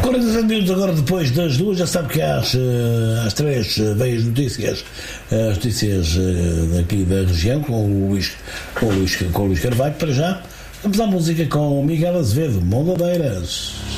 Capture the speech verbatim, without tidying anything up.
quarenta minutos agora depois das duas, já sabe que às, eh, às três eh, vem as notícias, eh, as notícias eh, daqui da região com o Luís, com o Luís, com o Luís Carvalho. Para já, vamos à música com o Miguel Azevedo, Mondadeiras.